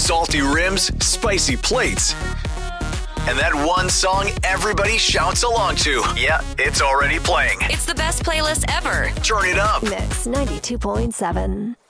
salty rims, spicy plates, and that one song everybody shouts along to. Yeah, it's already playing. It's the best playlist ever. Turn it up. Mix 92.7.